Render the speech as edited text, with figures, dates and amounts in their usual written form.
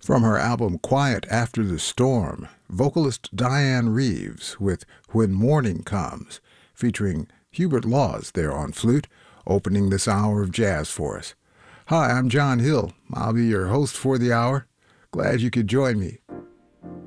From her album Quiet After the Storm, vocalist Diane Reeves with When Morning Comes, featuring Hubert Laws there on flute, opening this hour of jazz for us. Hi, I'm John Hill. I'll be your host for the hour. Glad you could join me.